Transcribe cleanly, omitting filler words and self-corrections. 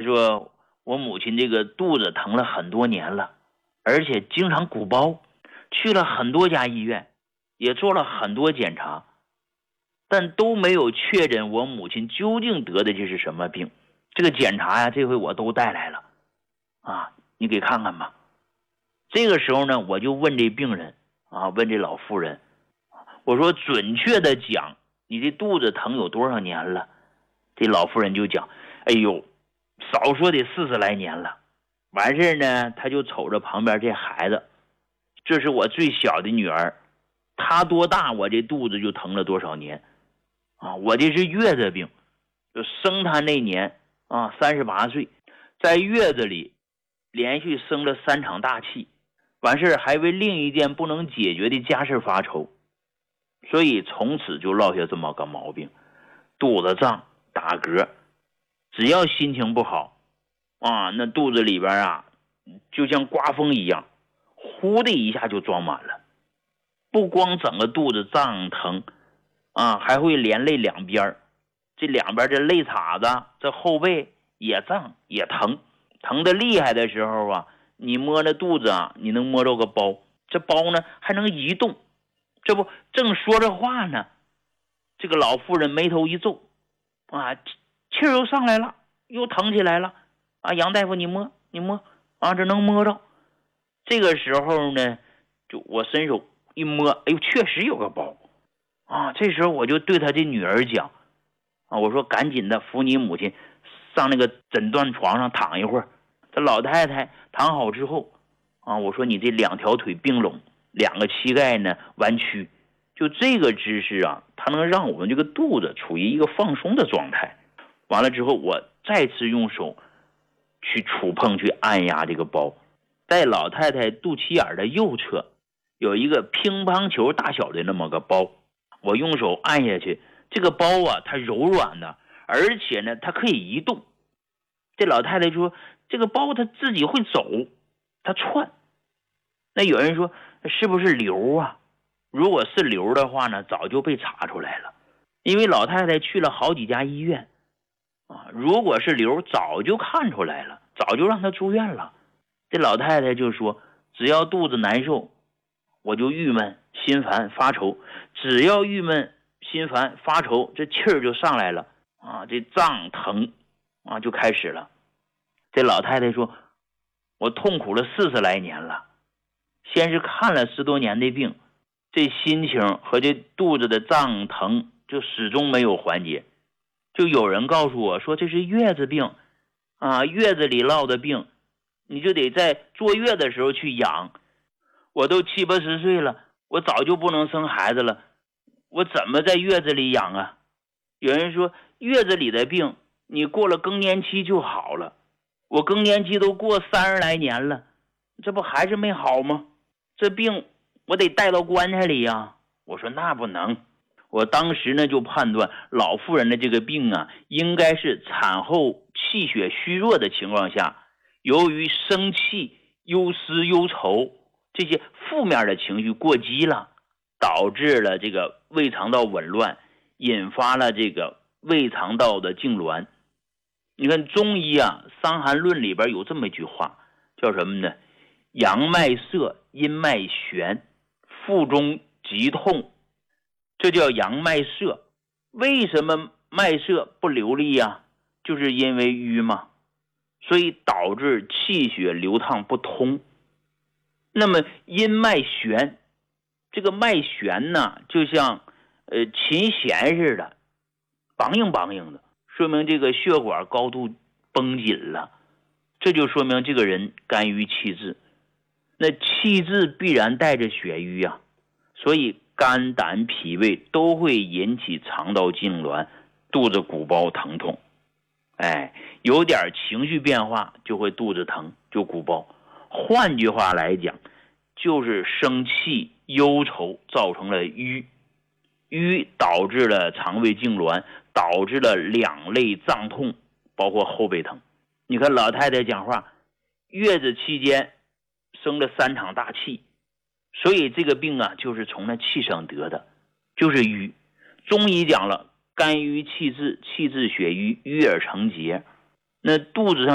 说我母亲这个肚子疼了很多年了，而且经常鼓包，去了很多家医院，也做了很多检查，但都没有确诊我母亲究竟得的这是什么病。这个检查呀，这回我都带来了啊，你给看看吧。这个时候呢，我就问这病人啊，问这老妇人，我说准确的讲，你这肚子疼有多少年了？这老妇人就讲，哎呦，少说得40来年了。完事呢，他就瞅着旁边这孩子，这是我最小的女儿，她多大我这肚子就疼了多少年啊！我这是月子病，就生她那年啊38岁，在月子里连续生了3场大气，完事还为另一件不能解决的家事发愁，所以从此就落下这么个毛病，肚子胀打嗝，只要心情不好啊，那肚子里边啊就像刮风一样，呼的一下就装满了。不光整个肚子胀疼啊，还会连累两边，这两边这肋叉子这后背也胀也疼，疼的厉害的时候啊，你摸着肚子啊，你能摸着个包，这包呢还能移动。这不正说着话呢，这个老妇人眉头一皱啊，气儿又上来了，又疼起来了啊！杨大夫你摸啊，这能摸着。这个时候呢，就我伸手一摸，哎呦，确实有个包啊！这时候我就对他这女儿讲啊，我说赶紧的扶你母亲上那个诊断床上躺一会儿。这老太太躺好之后啊，我说你这2条腿并拢，2个膝盖呢弯曲，就这个姿势啊，它能让我们这个肚子处于一个放松的状态。完了之后，我再次用手去触碰去按压这个包，在老太太肚脐眼的右侧有一个乒乓球大小的那么个包，我用手按下去，这个包啊它柔软的，而且呢它可以移动。这老太太说这个包它自己会走，它窜。那有人说是不是瘤啊？如果是瘤的话呢，早就被查出来了，因为老太太去了好几家医院啊，如果是瘤早就看出来了，早就让她住院了。这老太太就说只要肚子难受，我就郁闷心烦发愁，只要郁闷心烦发愁，这气儿就上来了啊，这胀疼啊就开始了。这老太太说我痛苦了40来年了，先是看了10多年的病，这心情和这肚子的胀疼就始终没有缓解。就有人告诉我说这是月子病啊，月子里落的病，你就得在坐月的时候去养。我都70、80岁了，我早就不能生孩子了，我怎么在月子里养啊？有人说月子里的病你过了更年期就好了，我更年期都过30来年了，这不还是没好吗？这病我得带到棺材里呀。我说那不能，我当时呢就判断老妇人的这个病啊，应该是产后气血虚弱的情况下，由于生气、忧思、忧愁这些负面的情绪过激了，导致了这个胃肠道紊乱，引发了这个胃肠道的痉挛。你看中医啊，《伤寒论》里边有这么一句话，叫什么呢？阳脉涩，阴脉弦，腹中急痛，这叫阳脉涩。为什么脉涩不流利啊？就是因为瘀嘛，所以导致气血流淌不通。那么阴脉弦，这个脉弦呢，就像琴弦似的，梆硬梆硬的，说明这个血管高度绷紧了，这就说明这个人肝郁气滞。那气滞必然带着血瘀啊，所以肝胆脾胃都会引起肠道痉挛，肚子鼓包疼痛。有点情绪变化就会肚子疼，就鼓包。换句话来讲，就是生气忧愁造成了瘀，瘀导致了肠胃痉挛，导致了两肋胀痛，包括后背疼。你看老太太讲话，月子期间生了3场大气，所以这个病啊就是从那气上得的，就是瘀。中医讲了，肝郁气滞，气滞血瘀，瘀而成结。那肚子上